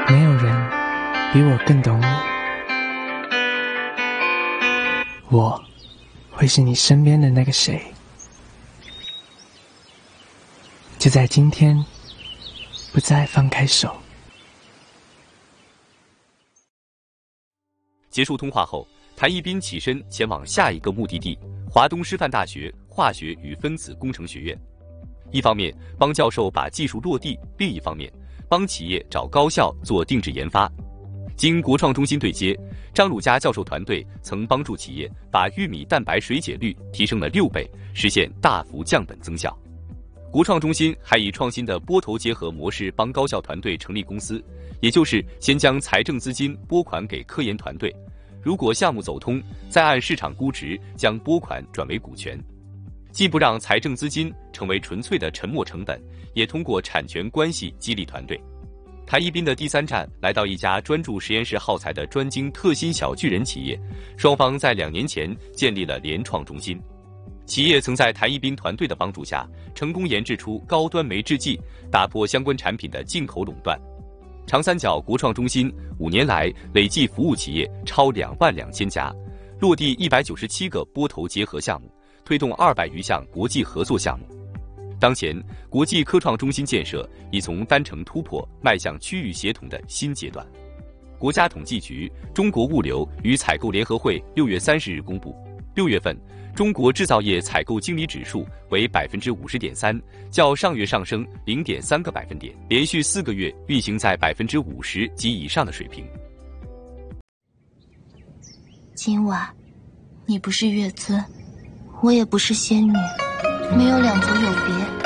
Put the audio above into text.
没有人比我更懂你，我会是你身边的那个谁。就在今天，不再放开手。 结束通话后，谭一斌起身前往下一个目的地——华东师范大学化学与分子工程学院。一方面帮教授把技术落地，另一方面帮企业找高校做定制研发。经国创中心对接，张汝佳教授团队曾帮助企业把玉米蛋白水解率提升了6倍，实现大幅降本增效。国创中心还以创新的拨投结合模式帮高校团队成立公司，也就是先将财政资金拨款给科研团队，如果项目走通，再按市场估值将拨款转为股权，既不让财政资金成为纯粹的沉没成本，也通过产权关系激励团队。谭一斌的第3站来到一家专注实验室耗材的专精特新小巨人企业，双方在2年前建立了联创中心。企业曾在谭一斌团队的帮助下，成功研制出高端酶制剂，打破相关产品的进口垄断。长三角国创中心5年来累计服务企业超22000家，落地197个拨投结合项目，推动200余项国际合作项目。当前，国际科创中心建设已从单程突破迈向区域协同的新阶段。国家统计局、中国物流与采购联合会6月30日公布，6月份中国制造业采购经理指数为 50.3%， 较上月上升 0.3个百分点，连续4个月运行在 50% 及以上的水平。 今晚，你不是月尊，我也不是仙女，没有两足有别。